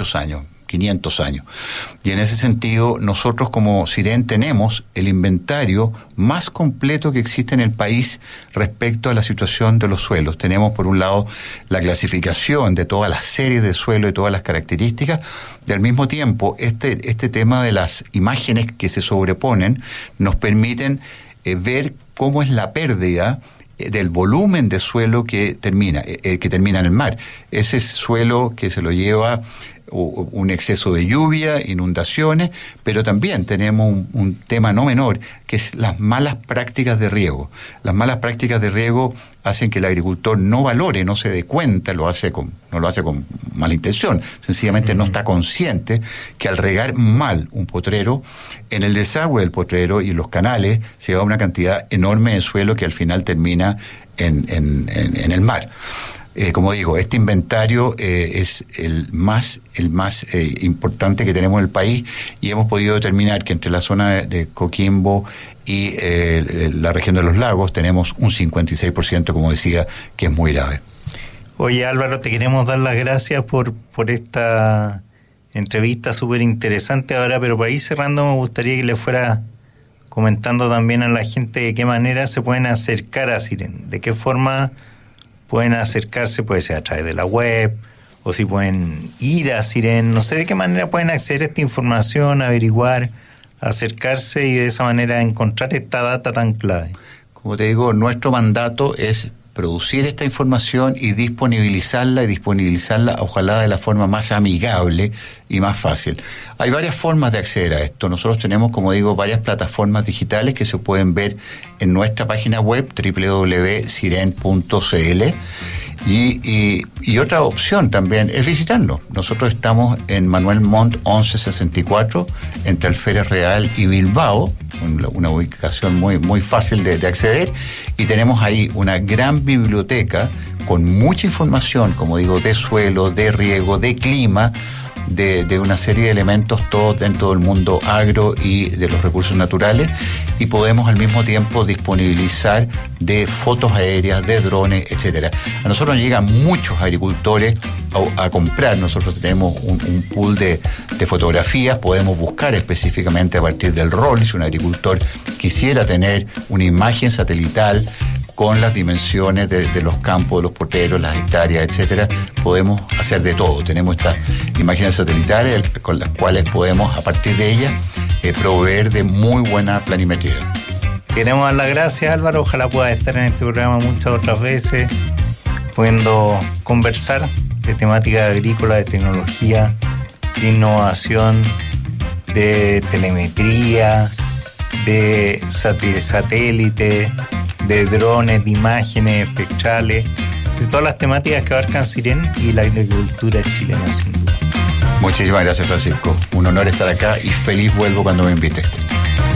muchos años, 500 años. Y en ese sentido, nosotros como Ciren tenemos el inventario más completo que existe en el país respecto a la situación de los suelos. Tenemos, por un lado, la clasificación de todas las series de suelo y todas las características, y al mismo tiempo, este tema de las imágenes que se sobreponen nos permiten ver cómo es la pérdida del volumen de suelo que termina en el mar. Ese suelo que se lo lleva un exceso de lluvia, inundaciones, pero también tenemos un tema no menor, que es las malas prácticas de riego. Las malas prácticas de riego hacen que el agricultor no valore, no se dé cuenta, no lo hace con mala intención, sencillamente no está consciente que al regar mal un potrero, en el desagüe del potrero y los canales se va una cantidad enorme de suelo que al final termina en el mar. Como digo, este inventario es el más importante que tenemos en el país, y hemos podido determinar que entre la zona de Coquimbo y la región de los lagos tenemos un 56%, como decía, que es muy grave. Oye, Álvaro, te queremos dar las gracias por esta entrevista súper interesante ahora, pero para ir cerrando me gustaría que le fuera comentando también a la gente de qué manera se pueden acercar a Ciren, de qué forma pueden acercarse, puede ser a través de la web, o si pueden ir a Ciren, no sé de qué manera pueden acceder a esta información, averiguar, acercarse y de esa manera encontrar esta data tan clave. Como te digo, nuestro mandato es producir esta información y disponibilizarla ojalá de la forma más amigable y más fácil. Hay varias formas de acceder a esto. Nosotros tenemos, como digo, varias plataformas digitales que se pueden ver en nuestra página web www.ciren.cl, y otra opción también es visitarnos. Nosotros estamos en Manuel Montt 1164 entre Alférez Real y Bilbao, una ubicación muy fácil de acceder, y tenemos ahí una gran biblioteca con mucha información, como digo, de suelo, de riego, de clima, de una serie de elementos, todos dentro del mundo agro y de los recursos naturales, y podemos al mismo tiempo disponibilizar de fotos aéreas, de drones, etcétera. A nosotros nos llegan muchos agricultores a comprar. Nosotros tenemos un pool de fotografías, podemos buscar específicamente a partir del rol. Si un agricultor quisiera tener una imagen satelital con las dimensiones de los campos, de los potreros, las hectáreas, etcétera, podemos hacer de todo. Tenemos estas imágenes satelitales con las cuales podemos, a partir de ellas, proveer de muy buena planimetría. Queremos dar las gracias, Álvaro. Ojalá pueda estar en este programa muchas otras veces, pudiendo conversar de temática agrícola, de tecnología, de innovación, de telemetría, de satélite, de drones, de imágenes espectrales, de todas las temáticas que abarcan Ciren y la agricultura chilena, sin duda. Muchísimas gracias, Francisco. Un honor estar acá y feliz vuelvo cuando me invites.